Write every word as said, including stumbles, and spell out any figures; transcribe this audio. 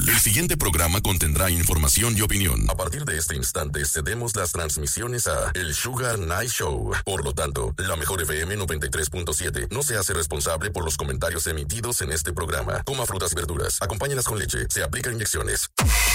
El siguiente programa contendrá información y opinión. A partir de este instante cedemos las transmisiones a El Sugar Night Show. Por lo tanto, la Mejor F M noventa y tres punto siete no se hace responsable por los comentarios emitidos en este programa. Coma frutas y verduras, acompáñelas con leche, se aplican inyecciones.